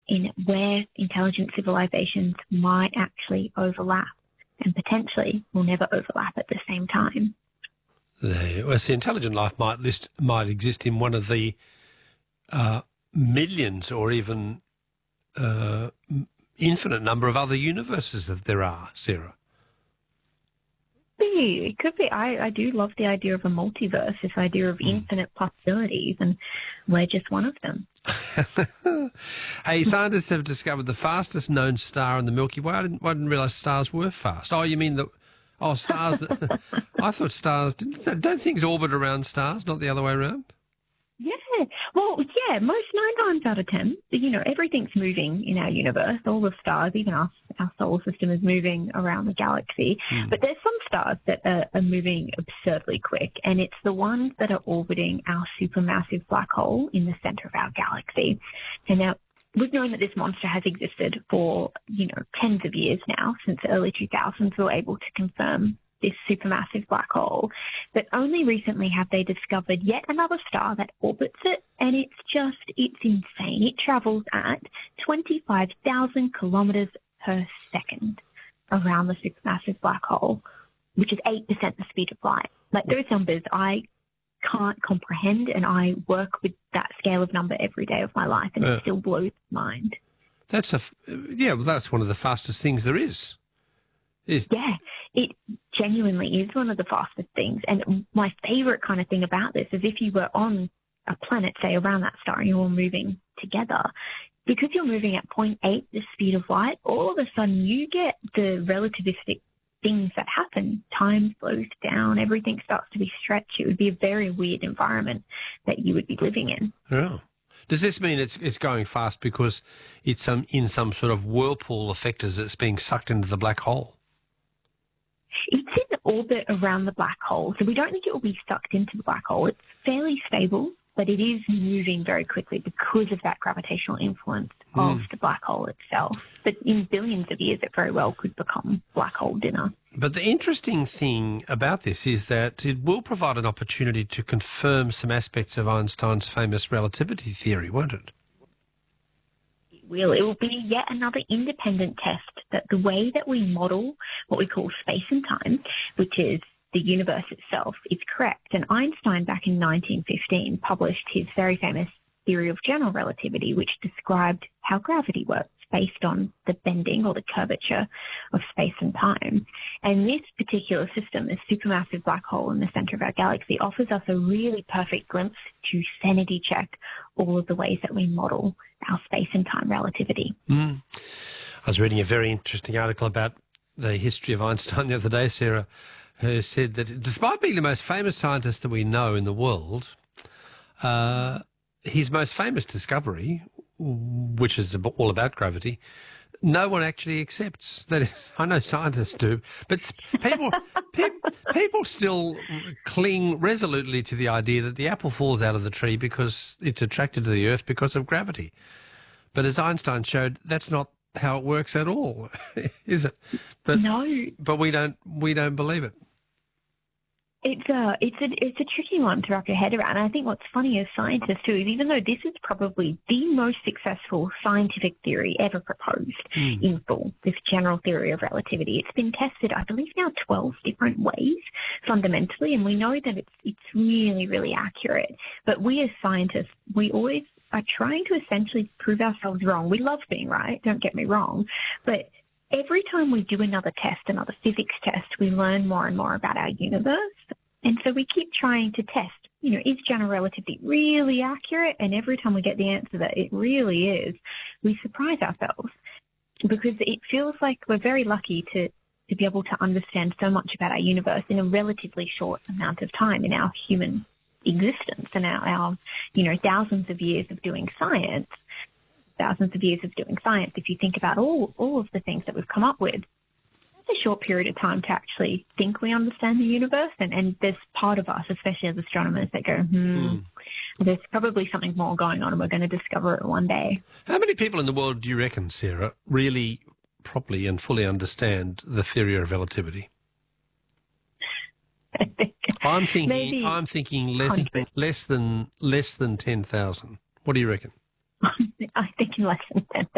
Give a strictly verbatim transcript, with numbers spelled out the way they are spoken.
in where intelligent civilizations might actually overlap and potentially will never overlap at the same time. The, well, see, intelligent life might list might exist in one of the uh, millions or even uh, infinite number of other universes that there are, Sarah. It could be. I, I do love the idea of a multiverse, this idea of mm. infinite possibilities, and we're just one of them. Hey, scientists have discovered the fastest known star in the Milky Way. I didn't, I didn't realise stars were fast. Oh, you mean the... Oh, stars. That, I thought stars... Didn't, don't things orbit around stars, not the other way around? Yeah. Well, yeah, most nine times out of ten, you know, everything's moving in our universe. All the stars, even us, our solar system is moving around the galaxy. Mm. But there's some stars that are, are moving absurdly quick, and it's the ones that are orbiting our supermassive black hole in the center of our galaxy. And now, we've known that this monster has existed for, you know, tens of years now. Since the early two thousands, we were able to confirm this supermassive black hole. But only recently have they discovered yet another star that orbits it, and it's just, it's insane. It travels at twenty-five thousand kilometres per second around the supermassive black hole, which is eight percent the speed of light. Like, those numbers I can't comprehend, and I work with that scale of number every day of my life, and uh, it still blows my mind. That's a, yeah, well, that's one of the fastest things there is. Is. Yeah, it genuinely is one of the fastest things. And my favourite kind of thing about this is if you were on a planet, say, around that star, and you're all moving together, because you're moving at zero point eight the speed of light, all of a sudden you get the relativistic things that happen. Time slows down, everything starts to be stretched. It would be a very weird environment that you would be living in. Yeah. Does this mean it's it's going fast because it's some in some sort of whirlpool effect as it's being sucked into the black hole? It's in orbit around the black hole, so we don't think it will be sucked into the black hole. It's fairly stable, but it is moving very quickly because of that gravitational influence mm. of the black hole itself. But in billions of years, it very well could become black hole dinner. But the interesting thing about this is that it will provide an opportunity to confirm some aspects of Einstein's famous relativity theory, won't it? Will. It will be yet another independent test that the way that we model what we call space and time, which is the universe itself, is correct. And Einstein, back in nineteen fifteen, published his very famous theory of general relativity, which described how gravity works based on the bending or the curvature of space and time. And this particular system, this supermassive black hole in the center of our galaxy, offers us a really perfect glimpse to sanity check all of the ways that we model our space and time relativity. Mm. I was reading a very interesting article about the history of Einstein the other day, Sarah, who said that despite being the most famous scientist that we know in the world, uh, his most famous discovery, which is all about gravity, no one actually accepts. That I know scientists do, but people pe- people still cling resolutely to the idea that the apple falls out of the tree because it's attracted to the earth because of gravity. But as Einstein showed, that's not how it works at all, is it? But, no. But we don't we don't believe it. It's a, it's a, it's a tricky one to wrap your head around. And I think what's funny as scientists too is even though this is probably the most successful scientific theory ever proposed mm. in full, this general theory of relativity, it's been tested, I believe now twelve different ways fundamentally. And we know that it's, it's really, really accurate. But we as scientists, we always are trying to essentially prove ourselves wrong. We love being right, don't get me wrong. But every time we do another test, another physics test, we learn more and more about our universe. And so we keep trying to test, you know, is general relativity really accurate? And every time we get the answer that it really is, we surprise ourselves because it feels like we're very lucky to, to be able to understand so much about our universe in a relatively short amount of time in our human existence and our, our you know, thousands of years of doing science. Thousands of years of doing science, if you think about all, all of the things that we've come up with, it's a short period of time to actually think we understand the universe. And, and there's part of us, especially as astronomers, that go, hmm, mm. there's probably something more going on and we're going to discover it one day. How many people in the world do you reckon, Sarah, really properly and fully understand the theory of relativity? I think I'm thinking, maybe I'm thinking less, less than less than ten thousand. What do you reckon? I'm thinking less than ten thousand.